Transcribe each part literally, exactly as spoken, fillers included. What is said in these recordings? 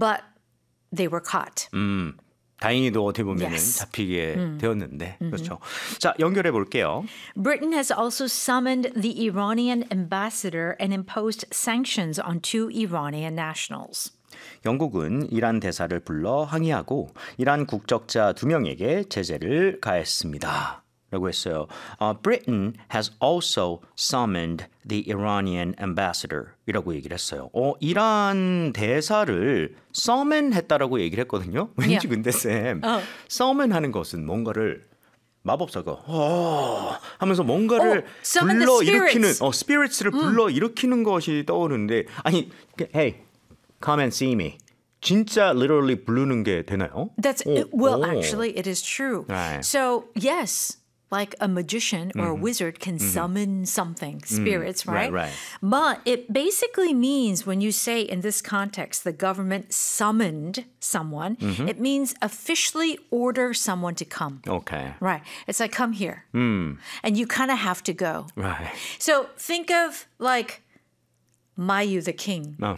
but they were caught. 음, 다행히도 어떻게 보면은 Yes. 잡히게 음. 되었는데 그렇죠. 자, 연결해 볼게요. Britain has also summoned the Iranian ambassador and imposed sanctions on two Iranian nationals. 영국은 이란 대사를 불러 항의하고 이란 국적자 두 명에게 제재를 가했습니다. 라고 했어요. Uh, Britain has also summoned the Iranian ambassador 이라고 얘기를 했어요. 어, 이란 대사를 summon 했다라고 얘기를 했거든요. 왠지 Yeah. 근데 쌤, 어. summon 하는 것은 뭔가를 마법사가 어, 하면서 뭔가를 Oh, summon the 불러 spirits. 일으키는 어, spirits를 불러 일으키는 것이 떠오르는데 아니, hey, come and see me. 진짜 literally 부르는 게 되나요? That's 오, well, 오. actually, it is true. Right. So yes, like a magician or a Mm-hmm. wizard can mm-hmm. summon something, spirits, Mm, right? right, right. But it basically means when you say in this context, the government summoned someone, Mm-hmm. it means officially order someone to come. Okay. Right. It's like, come here. Mm. And you kind of have to go. Right. So think of like Mayu the king. 어.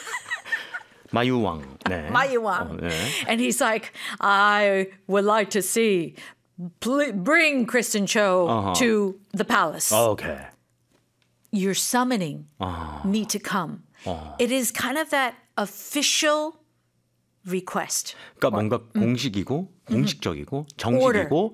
마유왕. 네. Mayuwang. 어, 네. And he's like, I would like to see, pl- bring Kristen Cho Uh-huh. to the palace. Okay. You're summoning 어. me to come. 어. It is kind of that official request. 그러니까 뭔가 음. 공식이고 공식적이고 정식이고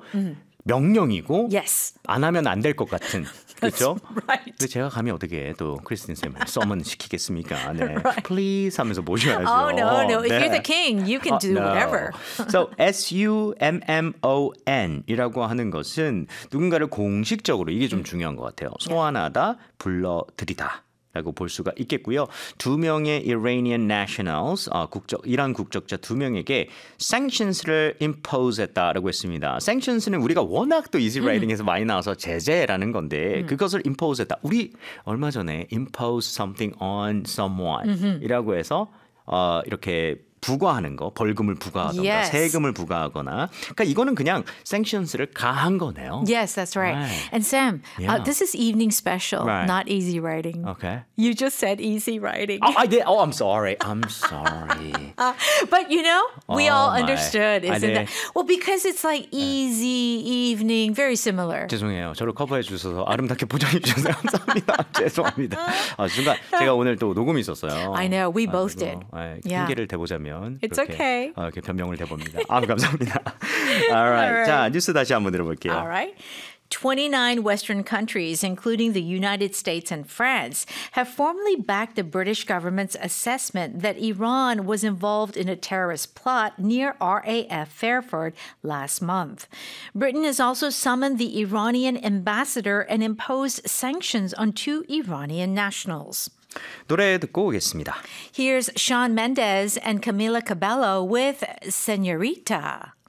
명령이고 Yes. 안 하면 안 될 것 같은 그렇죠? right. 근데 제가 감히 어떻게 또 크리스틴 쌤을 써먼 시키겠습니까? 네. Please 하면서 모셔야죠. Oh, no, no. If 네. you're the king, you can 어, do no. whatever. So S U M M O N이라고 하는 것은 누군가를 공식적으로 이게 좀 중요한 것 같아요. 소환하다, 불러들이다. 라고 볼 수가 있겠고요. 두 명의 Iranian nationals, 어, 국적, 이란 국적자 두 명에게 sanctions를 impose 했다라고 했습니다. sanctions는 우리가 워낙 또 easy writing에서 음. 많이 나와서 제재라는 건데 음. 그것을 impose 했다. 우리 얼마 전에 impose something on someone 음흠. 이라고 해서 어, 이렇게 부과하는 거, 벌금을 부과하던가 Yes. 세금을 부과하거나 그러니까 이거는 그냥 sanctions를 가한 거네요. Yes, that's right. Right. And Sam, Yeah. uh, this is evening special, Right. not easy writing. Okay. You just said easy writing. Oh, I did. Oh, I'm sorry. I'm sorry. Uh, but you know, we Oh, all my. understood, I isn't did. that? Well, because it's like easy, evening, very similar. 죄송해요. 저를 커버해 주셔서 아름답게 보장해 주셔서 감사합니다. 죄송합니다. 아, 순간 제가 오늘 또 녹음이 있었어요. I know, we 아, both 그리고, did. 아, Yeah. 핑계를 대보자면 It's 그렇게, okay. 어, 이렇게 변명을 대봅니다. 아, 감사합니다. Alright. Alright. 자, 뉴스 다시 한번 들어볼게요. All right. twenty-nine Western countries, including the United States and France, have formally backed the British government's assessment that Iran was involved in a terrorist plot near R A F Fairford last month. Britain has also summoned the Iranian ambassador and imposed sanctions on two Iranian nationals. 노래 듣고 오겠습니다. Here's Shawn Mendes and Camila Cabello with Senorita.